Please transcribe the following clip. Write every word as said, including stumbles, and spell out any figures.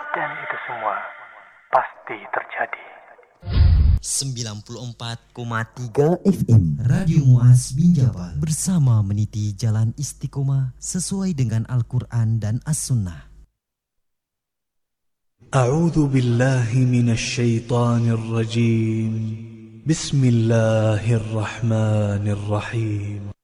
Dan itu semua pasti terjadi. sembilan puluh empat koma tiga F M Radio Muaz Binjabal bersama meniti jalan istiqomah sesuai dengan Al-Quran dan As-Sunnah. A'udzu billahi minasy syaithanir rajim. Bismillahirrahmanirrahim.